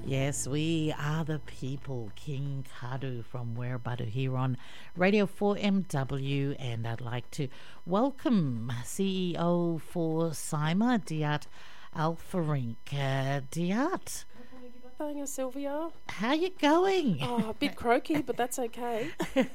Yes, we are the people. King Kadu from Werribadu here on Radio 4MW, and I'd like to welcome CEO for CIMA, Diat Alfarink. Diat, Thanks, Sylvia. how you going? Oh, a bit croaky, but that's okay.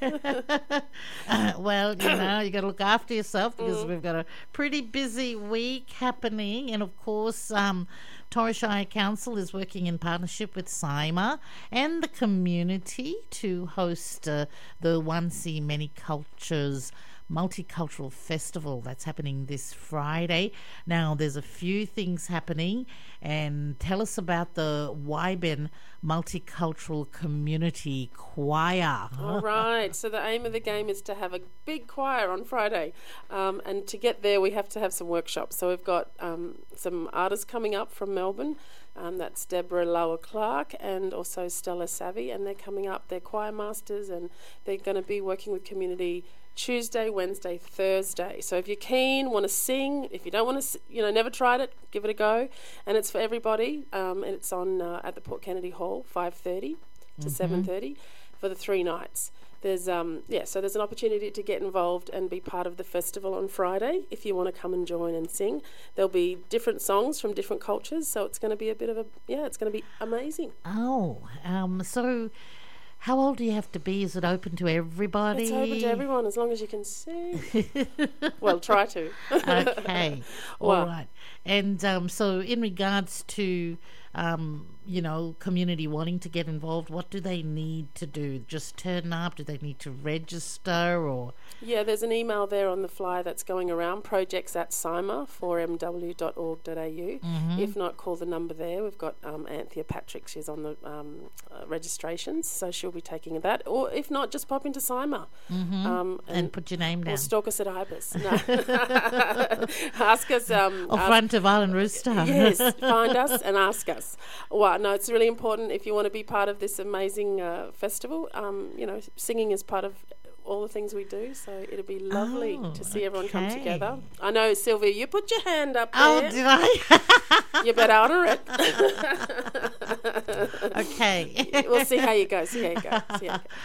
Well, you got to look after yourself because we've got a pretty busy week happening, and of course, Torres Shire Council is working in partnership with CIMA and the community to host the One Sea Many Cultures Multicultural Festival that's happening this Friday. Now, there's a few things happening, and tell us about the Wyben Multicultural Community Choir. All right. So the aim of the game is to have a big choir on Friday. And to get there, we have to have some workshops. So we've got some artists coming up from Melbourne. That's Deborah Lower Clark and also Stella Savvy. And they're coming up. They're choir masters, and they're going to be working with community Tuesday, Wednesday, Thursday. So if you're keen, want to sing, if you don't want to, never tried it, give it a go. And it's for everybody. And it's on at the Port Kennedy Hall, 5:30 to 7:30 for the 3 nights. There's so there's an opportunity to get involved and be part of the festival on Friday if you want to come and join and sing. There'll be different songs from different cultures, so it's going to be it's going to be amazing. So how old do you have to be? Is it open to everybody? It's open to everyone as long as you can sing. Well, try to. Okay. All right. And so in regards to, community wanting to get involved, what do they need to do? Just turn up? Do they need to register or? Yeah, there's an email there on the flyer that's going around, projects@cima4mw.org.au. If not, call the number there. We've got Anthea Patrick. She's on the registrations, so she'll be taking that. Or if not, just pop into CIMA. And put your name down. Or stalk us at Ibis. No. Ask us. Front of Island Rooster. Yes, find us and ask us. Well, no, it's really important if you want to be part of this amazing festival. Singing is part of all the things we do, so it'll be lovely to see everyone come together. I know, Sylvia, you put your hand up there. Oh, did I? You better honour it. Okay. We'll see how you go.